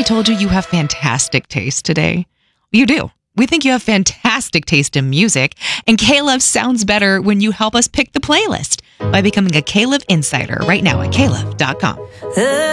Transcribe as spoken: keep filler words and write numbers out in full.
told you you have fantastic taste today? You do. We think you have fantastic taste in music, and K-Love sounds better when you help us pick the playlist by becoming a K-Love Insider right now at K Love dot com.